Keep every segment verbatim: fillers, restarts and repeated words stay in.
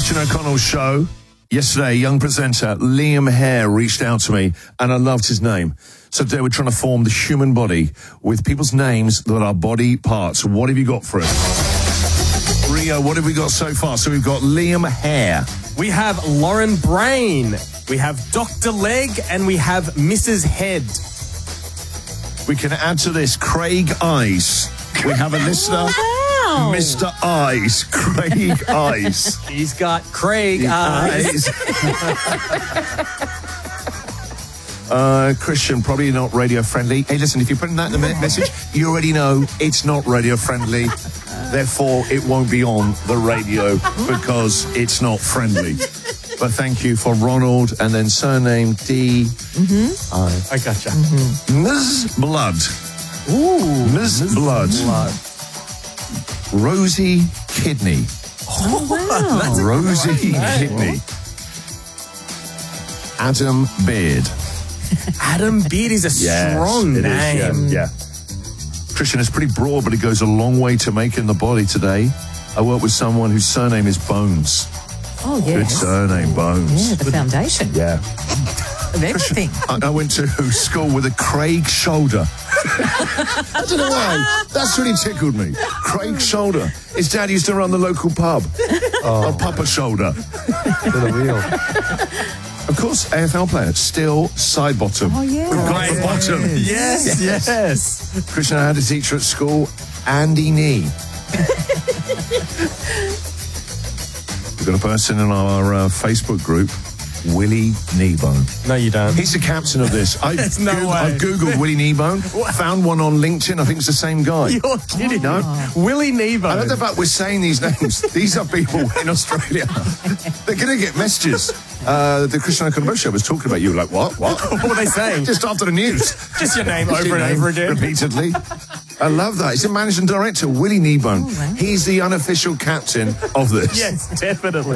Christian O'Connell Show. Yesterday, young presenter Liam Hare reached out to me, and I loved his name. So today we're trying to form the human body with people's names that are body parts. What have you got for us? Rio, what have we got so far? So we've got Liam Hare. We have Lauren Brain. We have Doctor Leg, and we have Missus Head. We can add to this Craig Eyes. We have a listener, Wow. Mister Eyes, Craig Eyes. He's got Craig Eyes. uh, Christian, probably not radio friendly. Hey, listen, if you're putting that in the me- message, you already know it's not radio friendly. Therefore, it won't be on the radio because it's not friendly. But thank you for Ronald, and then surname D. Mm-hmm. I, I gotcha. Mm-hmm. Miz Blood. Ooh. Miz Blood. Blood. Rosie Kidney. Oh, wow. That's a Rosie great name. Kidney. Adam Beard. Adam Beard is a strong it name. is, yeah, yeah. Christian, it's pretty broad, but it goes a long way to making the body today. I work with someone whose surname is Bones. Oh, Good yes. surname, Bones. Yeah, the foundation Yeah. of everything. I, I went to school with a Craig Shoulder. I don't know why. That's really tickled me. Craig Shoulder. His dad used to run the local pub. Oh. A Papa Shoulder. To the wheel. Of course, A F L player. Still side bottom. Oh, yeah. We've got the Yes. bottom. Yes, yes. yes. Christian, I had a teacher at school, Andy Nee. We've got a person in our uh, Facebook group, Willie Kneebone. No, you don't. He's the captain of this. I There's no Goog- way. I Googled Willie Kneebone, found one on LinkedIn. I think it's the same guy. You're kidding. No. Willie I Nebo. love the fact we're saying these names. These are people in Australia. They're going to get messages. Uh, the Christian O'Connell Show was talking about you. Like, what? What? What were they saying? Just after the news. Just your name Just over your and name over again. Repeatedly. I love that. He's the managing director, Willie Kneebone. Oh, wow. He's the unofficial captain of this. Yes, definitely.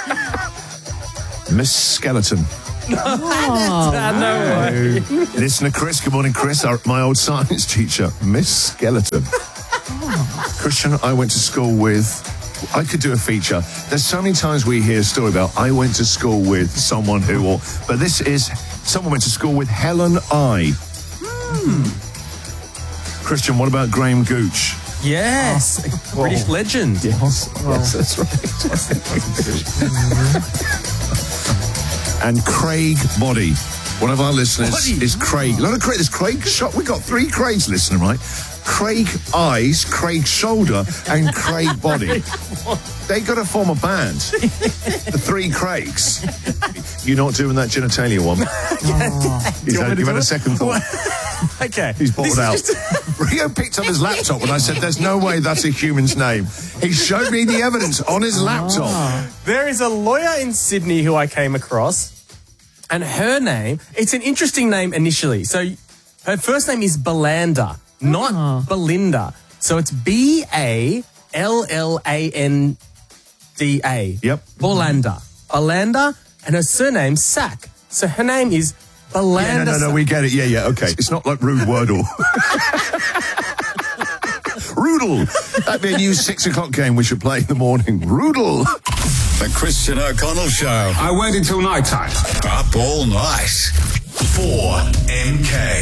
Miss Skeleton. Oh, Ah, no way. Listener Chris, good morning, Chris, our, my old science teacher, Miss Skeleton. Christian, I went to school with, I could do a feature. There's so many times we hear a story about, I went to school with someone who, or, but this is, someone went to school with Helen I. Hmm. Christian, what about Graham Gooch? Yes, a British legend. Yes, yes, that's right. And Craig Body. One of our listeners Body. is Craig. A lot of Craig. There's Craig Shot. We've got three Craigs listening, right? Craig Eyes, Craig Shoulder, and Craig Body. They got to form a band. The three Craigs. You're not doing that genitalia one. Oh. He's you want had, me to you've do had a it? second thought. Okay. He's bought This it out. is just- Rio picked up his laptop when I said, there's no way that's a human's name. He showed me the evidence on his laptop. There is a lawyer in Sydney who I came across, and her name, it's an interesting name initially. So her first name is Belinda, not Oh. Belinda. So it's B A L L A N D A. Yep. Belinda. Belinda, and her surname, Sack. So her name is Belinda. Yeah, no, no, no, we get it. Yeah, yeah, okay. It's not like Rude Wordle. Rudel. That'd be a new six o'clock game we should play in the morning. Rudel. The Christian O'Connell Show. I waited till night time. Up all night. four M K.